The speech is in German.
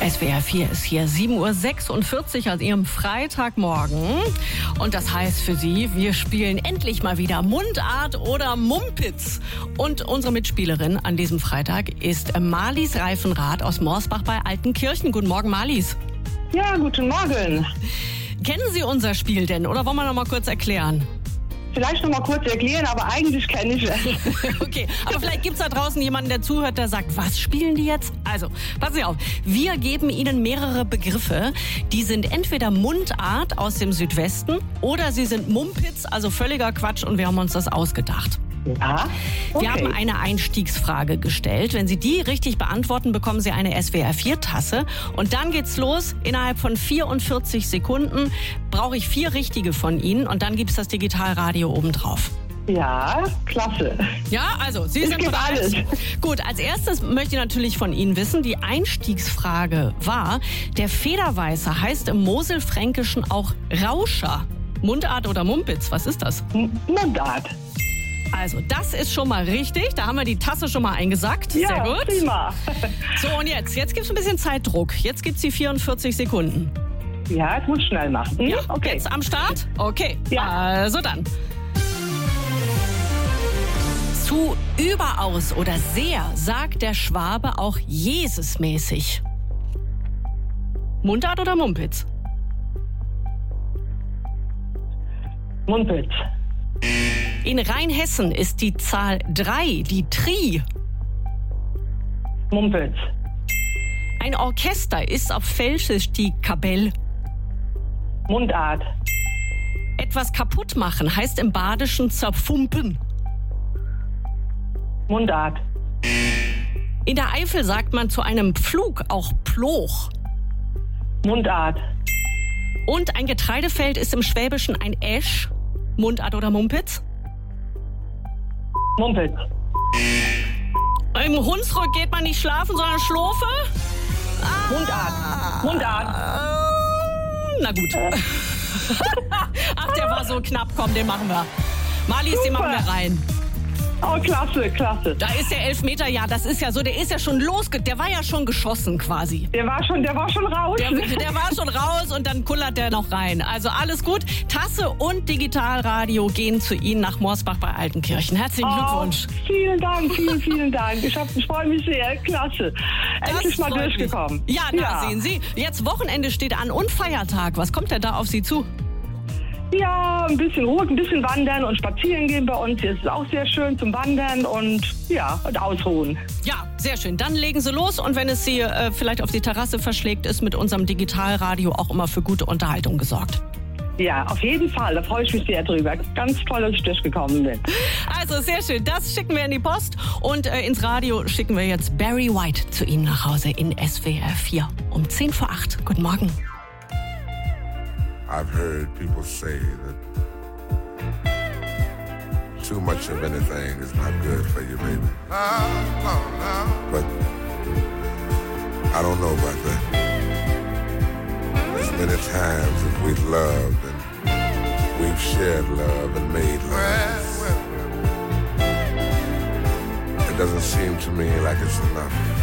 SWR 4 ist hier 7:46 Uhr an Ihrem Freitagmorgen. Und das heißt für Sie, wir spielen endlich mal wieder Mundart oder Mumpitz. Und unsere Mitspielerin an diesem Freitag ist Marlies Reifenrath aus Morsbach bei Altenkirchen. Guten Morgen, Marlies. Ja, guten Morgen. Kennen Sie unser Spiel denn oder wollen wir noch mal kurz erklären? Vielleicht noch mal kurz erklären, aber eigentlich kenne ich es. Okay, aber vielleicht gibt's da draußen jemanden, der zuhört, der sagt, was spielen die jetzt? Also, passen Sie auf, wir geben Ihnen mehrere Begriffe. Die sind entweder Mundart aus dem Südwesten oder sie sind Mumpitz, also völliger Quatsch und wir haben uns das ausgedacht. Ja, okay. Wir haben eine Einstiegsfrage gestellt. Wenn Sie die richtig beantworten, bekommen Sie eine SWR 4 Tasse. Und dann geht's los. Innerhalb von 44 Sekunden brauche ich 4 richtige von Ihnen und dann gibt's das Digitalradio obendrauf. Ja, klasse. Ja, also, Sie sind gebe bereit. alles. Gut, als erstes möchte ich natürlich von Ihnen wissen, die Einstiegsfrage war, der Federweißer heißt im Moselfränkischen auch Rauscher. Mundart oder Mumpitz, was ist das? Mundart. Also, das ist schon mal richtig. Da haben wir die Tasse schon mal eingesackt. Ja, Sehr gut. prima. So, und jetzt gibt's ein bisschen Zeitdruck. Jetzt gibt's die 44 Sekunden. Ja, ich muss schnell machen. Ja, okay. Jetzt am Start? Okay, Ja. Also dann. Zu überaus oder sehr sagt der Schwabe auch Jesusmäßig. Mundart oder Mumpitz? Mumpitz. In Rheinhessen ist die Zahl 3 die Tri. Mumpitz. Ein Orchester ist auf Felsisch die Kapell. Mundart. Etwas kaputt machen heißt im Badischen zerfumpen. Mundart. In der Eifel sagt man zu einem Pflug auch Ploch. Mundart. Und ein Getreidefeld ist im Schwäbischen ein Esch. Mundart oder Mumpitz? Mumpitz. Im Hunsrück geht man nicht schlafen, sondern Schlofe? Mundart. Mundart. Na gut. Ach, der war so knapp. Komm, den machen wir. Marlies, den machen wir rein. Oh, klasse, klasse. Da ist der Elfmeter, ja, das ist ja so, der ist ja schon der war ja schon geschossen quasi. Der war schon raus. Der war schon raus und dann kullert der noch rein. Also alles gut. Tasse und Digitalradio gehen zu Ihnen nach Morsbach bei Altenkirchen. Herzlichen Glückwunsch. Vielen Dank, vielen Dank. Ich freue mich sehr, klasse. Endlich mal freut mich. durchgekommen. Ja, sehen Sie. Jetzt Wochenende steht an und Feiertag. Was kommt denn da auf Sie zu? Ja, ein bisschen Ruhe, ein bisschen wandern und spazieren gehen bei uns. Hier ist es auch sehr schön zum Wandern und ausruhen. Ja, sehr schön. Dann legen Sie los und wenn es Sie vielleicht auf die Terrasse verschlägt, ist mit unserem Digitalradio auch immer für gute Unterhaltung gesorgt. Ja, auf jeden Fall. Da freue ich mich sehr drüber. Ganz toll, dass ich durchgekommen bin. Also sehr schön. Das schicken wir in die Post und ins Radio schicken wir jetzt Barry White zu Ihnen nach Hause in SWR 4 um 7:50. Guten Morgen. I've heard people say that too much of anything is not good for you, baby. But I don't know about that. As many times as we've loved and we've shared love and made love, it doesn't seem to me like it's enough.